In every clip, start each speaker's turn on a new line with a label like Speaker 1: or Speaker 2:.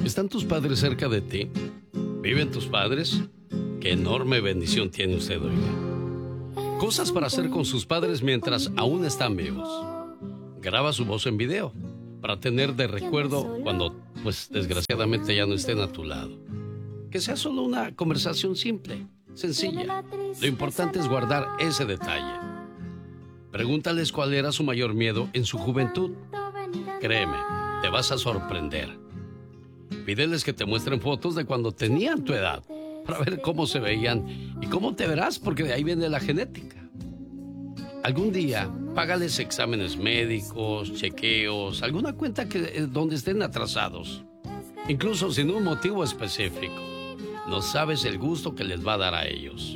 Speaker 1: ¿Están tus padres cerca de ti? ¿Viven tus padres? Qué enorme bendición tiene usted, oiga. Cosas para hacer con sus padres mientras aún están vivos. Graba su voz en video para tener de recuerdo cuando, pues, desgraciadamente ya no estén a tu lado. Que sea solo una conversación simple, sencilla. Lo importante es guardar ese detalle. Pregúntales cuál era su mayor miedo en su juventud. Créeme, te vas a sorprender. Pídeles que te muestren fotos de cuando tenían tu edad, para ver cómo se veían y cómo te verás, porque de ahí viene la genética. Algún día, págales exámenes médicos, chequeos, alguna cuenta donde estén atrasados. Incluso sin un motivo específico. No sabes el gusto que les va a dar a ellos.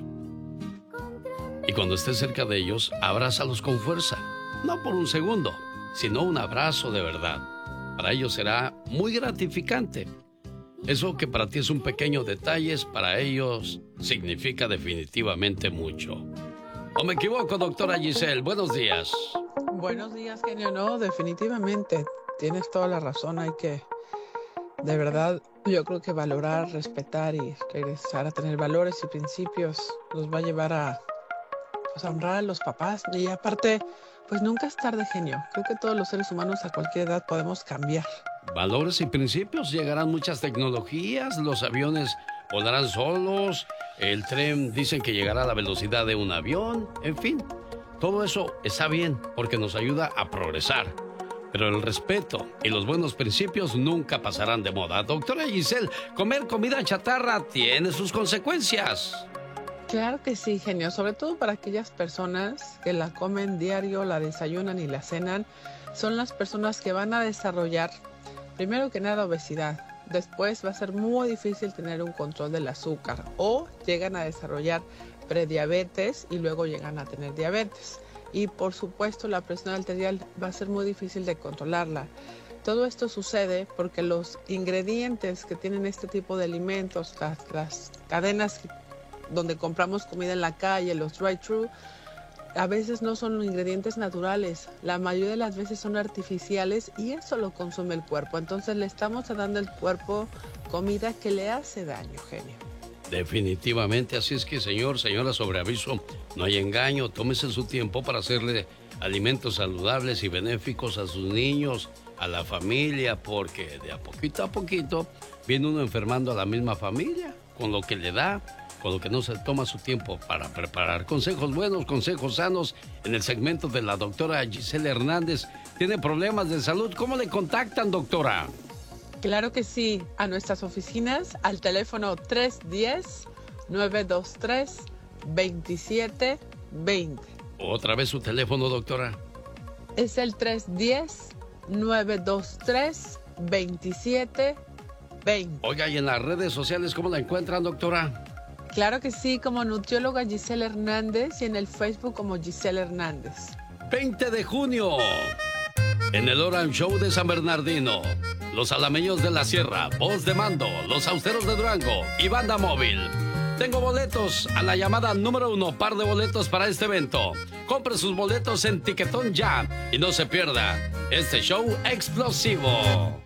Speaker 1: Y cuando estés cerca de ellos, abrázalos con fuerza. No por un segundo, sino un abrazo de verdad. Para ellos será muy gratificante. Eso que para ti es un pequeño detalle, para ellos significa definitivamente mucho. ¿O me equivoco, doctora Giselle? Buenos días.
Speaker 2: Buenos días, genio. No, definitivamente. Tienes toda la razón. Hay que, de verdad, yo creo que valorar, respetar y regresar a tener valores y principios nos va a llevar a, pues, a honrar a los papás. Y aparte, pues nunca es tarde, genio. Creo que todos los seres humanos a cualquier edad podemos cambiar.
Speaker 1: Valores y principios, llegarán muchas tecnologías, los aviones volarán solos, el tren dicen que llegará a la velocidad de un avión, en fin, todo eso está bien porque nos ayuda a progresar. Pero el respeto y los buenos principios nunca pasarán de moda. Doctora Giselle, comer comida chatarra tiene sus consecuencias.
Speaker 2: Claro que sí, genio, sobre todo para aquellas personas que la comen diario, la desayunan y la cenan, son las personas que van a desarrollar, primero que nada, obesidad. Después va a ser muy difícil tener un control del azúcar o llegan a desarrollar prediabetes y luego llegan a tener diabetes. Y por supuesto la presión arterial va a ser muy difícil de controlarla. Todo esto sucede porque los ingredientes que tienen este tipo de alimentos, las cadenas donde compramos comida en la calle, los drive-thru, a veces no son ingredientes naturales, la mayoría de las veces son artificiales y eso lo consume el cuerpo. Entonces le estamos dando al cuerpo comida que le hace daño, genio.
Speaker 1: Definitivamente, así es que señora, sobre aviso, no hay engaño, tómese su tiempo para hacerle alimentos saludables y benéficos a sus niños, a la familia, porque de a poquito viene uno enfermando a la misma familia, con lo que le da, con lo que no se toma su tiempo para preparar. Consejos buenos, consejos sanos en el segmento de la doctora Giselle Hernández. ¿Tiene problemas de salud? ¿Cómo le contactan, doctora?
Speaker 2: Claro que sí, a nuestras oficinas al teléfono 310-923-2720.
Speaker 1: Otra vez su teléfono, doctora.
Speaker 2: Es el 310-923-2720.
Speaker 1: Oiga, ¿y en las redes sociales cómo la encuentran, doctora?
Speaker 2: Claro que sí, como nutrióloga Giselle Hernández y en el Facebook como Giselle Hernández.
Speaker 1: 20 de junio, en el Orange Show de San Bernardino, los Alameños de la Sierra, Voz de Mando, los Austeros de Durango y Banda Móvil. Tengo boletos a la llamada número 1, par de boletos para este evento. Compre sus boletos en Tiquetón ya y no se pierda este show explosivo.